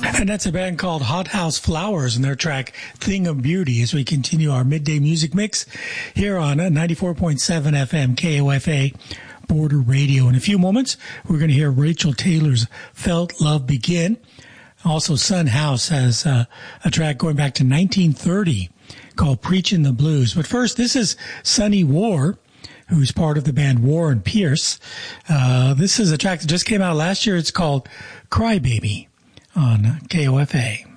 And that's a band called Hot House Flowers and their track Thing of Beauty as we continue our midday music mix here on 94.7 FM KOFA Border Radio. In a few moments, we're going to hear Rachel Taylor's Felt Love Begin. Also, Son House has a track going back to 1930 called Preachin' the Blues. But first, this is Sonny War, who's part of the band War and Pierce. This is a track that just came out last year. It's called Cry Baby on KOFA.